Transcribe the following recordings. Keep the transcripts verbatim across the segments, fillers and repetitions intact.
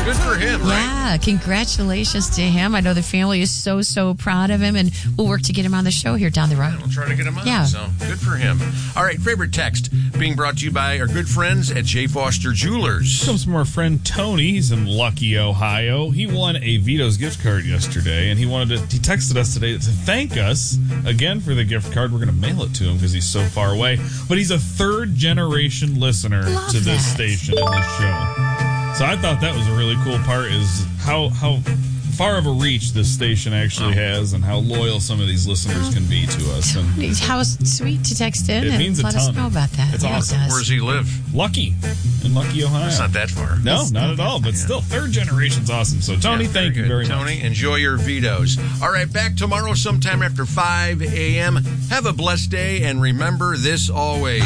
Good for him, right? Yeah, congratulations to him. I know the family is so, so proud of him, and we'll work to get him on the show here down the road. We'll try to get him on. Yeah. So good for him. All right, favorite text being brought to you by our good friends at J. Foster Jewelers. Comes from our friend Tony. He's in Lucky, Ohio. He won a Vito's gift card yesterday, and he wanted to. He texted us today to thank us again for the gift card. We're going to mail it to him because he's so far away. But he's a third generation listener Love to this that. station and this show. So I thought that was a really cool part, is how how far of a reach this station actually has, and how loyal some of these listeners can be to us. And How sweet to text in It and means a let us ton. know about that. It's Yeah, it awesome. does. Where does he live? Lucky in Lucky, Ohio. It's not that far. No, It's not not at that all. But far. still, third generation's awesome. So Tony, Yeah, thank you good. very Tony, much. enjoy your Vitos. All right, back tomorrow sometime after five a.m. Have a blessed day, and remember this always.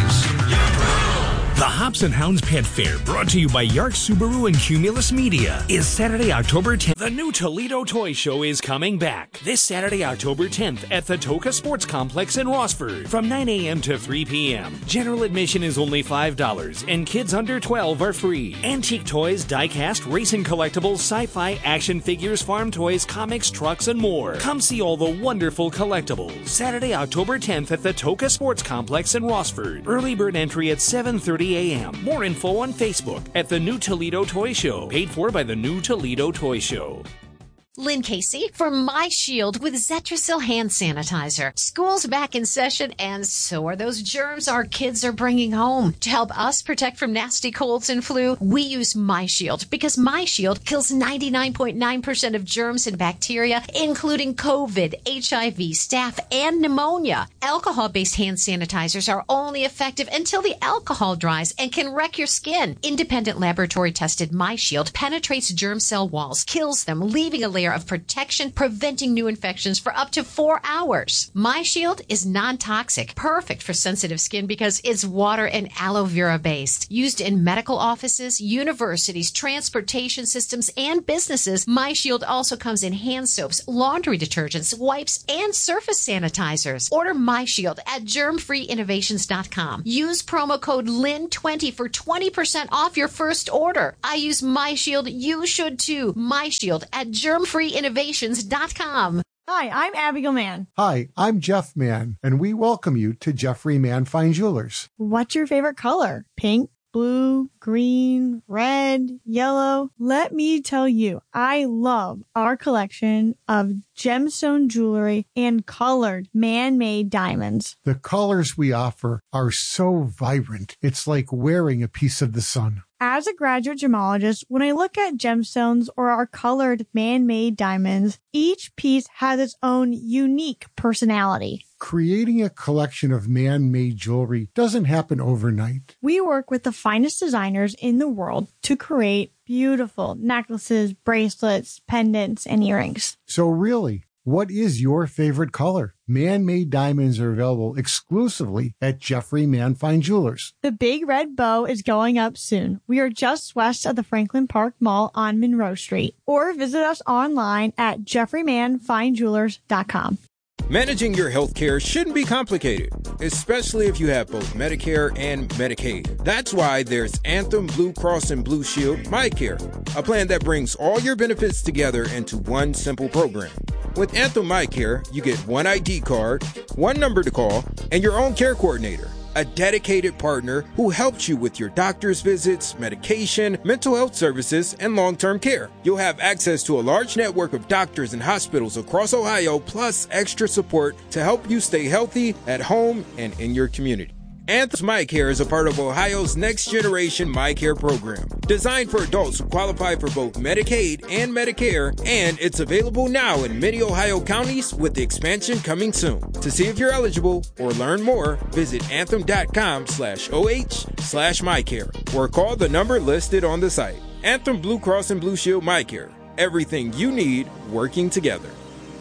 The Hops and Hounds Pet Fair, brought to you by Yark Subaru and Cumulus Media, is Saturday, October tenth. The new Toledo Toy Show is coming back this Saturday, October tenth at the Toka Sports Complex in Rossford from nine a.m. to three p.m. General admission is only five dollars, and kids under twelve are free. Antique toys, die-cast, racing collectibles, sci-fi, action figures, farm toys, comics, trucks, and more. Come see all the wonderful collectibles. Saturday, October tenth at the Toka Sports Complex in Rossford. Early bird entry at seven thirty a.m. More info on Facebook at the New Toledo Toy Show. Paid for by the New Toledo Toy Show. Lynn Casey for My Shield with Zetrasil hand sanitizer. School's back in session, and so are those germs our kids are bringing home. To help us protect from nasty colds and flu, we use My Shield because My Shield kills ninety-nine point nine percent of germs and bacteria, including COVID, H I V, staph, and pneumonia. Alcohol-based hand sanitizers are only effective until the alcohol dries and can wreck your skin. Independent laboratory-tested My Shield penetrates germ cell walls, kills them, leaving a layer of protection, preventing new infections for up to four hours. My Shield is non-toxic, perfect for sensitive skin because it's water and aloe vera based. Used in medical offices, universities, transportation systems, and businesses, My Shield also comes in hand soaps, laundry detergents, wipes, and surface sanitizers. Order My Shield at germ free innovations dot com. Use promo code L I N twenty for twenty percent off your first order. I use My Shield. You should too. My Shield at germ free innovations dot com. Hi, I'm Abigail Mann. Hi, I'm Jeff Mann, and we welcome you to Jeffrey Mann Fine Jewelers. What's your favorite color? Pink, blue, green, red, yellow? Let me tell you, I love our collection of gemstone jewelry and colored man-made diamonds. The colors we offer are so vibrant, it's like wearing a piece of the sun. As a graduate gemologist, when I look at gemstones or our colored man-made diamonds, each piece has its own unique personality. Creating a collection of man-made jewelry doesn't happen overnight. We work with the finest designers in the world to create beautiful necklaces, bracelets, pendants, and earrings. So really, what is your favorite color? Man-made diamonds are available exclusively at Jeffrey Mann Fine Jewelers. The big red bow is going up soon. We are just west of the Franklin Park Mall on Monroe Street. Or visit us online at jeffrey mann fine jewelers dot com. Managing your health care shouldn't be complicated, especially if you have both Medicare and Medicaid. That's why there's Anthem Blue Cross and Blue Shield MyCare, a plan that brings all your benefits together into one simple program. With Anthem MyCare, you get one I D card, one number to call, and your own care coordinator, a dedicated partner who helps you with your doctor's visits, medication, mental health services, and long-term care. You'll have access to a large network of doctors and hospitals across Ohio, plus extra support to help you stay healthy at home and in your community. Anthem's MyCare is a part of Ohio's next generation MyCare program, designed for adults who qualify for both Medicaid and Medicare, and it's available now in many Ohio counties with the expansion coming soon. To see if you're eligible or learn more, visit anthem.com slash OH slash MyCare or call the number listed on the site. Anthem Blue Cross and Blue Shield MyCare. Everything you need working together.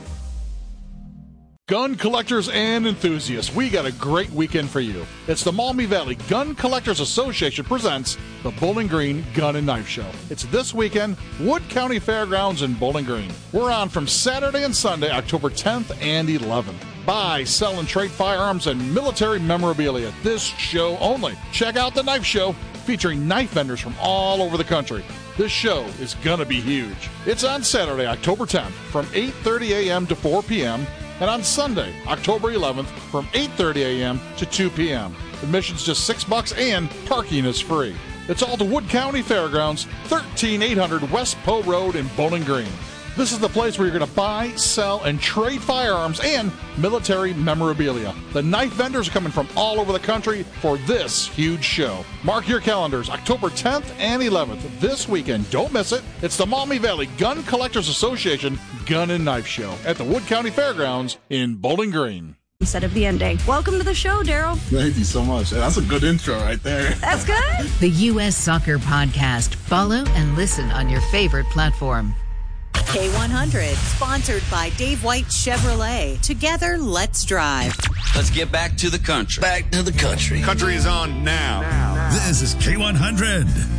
Gun collectors and enthusiasts, we got a great weekend for you. It's the Maumee Valley Gun Collectors Association presents the Bowling Green Gun and Knife Show. It's this weekend, Wood County Fairgrounds in Bowling Green. We're on from Saturday and Sunday, October tenth and eleventh. Buy, sell, and trade firearms and military memorabilia. This show only. Check out the knife show featuring knife vendors from all over the country. This show is gonna be huge. It's on Saturday, October tenth from eight thirty a.m. to four p.m. and on Sunday, October eleventh from eight thirty a.m. to two p.m. Admission's just six bucks and parking is free. It's all to Wood County Fairgrounds, thirteen eight hundred West Poe Road in Bowling Green. This is the place where you're going to buy, sell, and trade firearms and military memorabilia. The knife vendors are coming from all over the country for this huge show. Mark your calendars, October tenth and eleventh, this weekend. Don't miss it. It's the Maumee Valley Gun Collectors Association Gun and Knife Show at the Wood County Fairgrounds in Bowling Green. Instead of the ending. Welcome to the show, Daryl. Thank you so much. That's a good intro right there. That's good. The U S Soccer Podcast. Follow and listen on your favorite platform. K one hundred, sponsored by Dave White Chevrolet. Together, let's drive. Let's get back to the country. Back to the country. Country is on now. now. This is K one hundred.